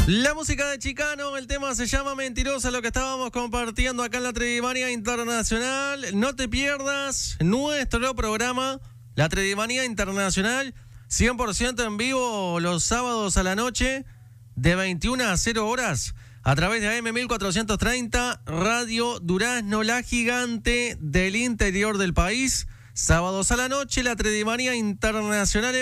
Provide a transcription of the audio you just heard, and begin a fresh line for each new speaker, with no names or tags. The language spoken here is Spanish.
La música de Chicano, el tema se llama Mentirosa, lo que estábamos compartiendo acá en la Tredimanía Internacional. No te pierdas nuestro programa, la Tredimanía Internacional, 100% en vivo los sábados a la noche, de 21 a 0 horas, a través de AM 1430, Radio Durazno, la gigante del interior del país. Sábados a la noche, la Tredimanía Internacional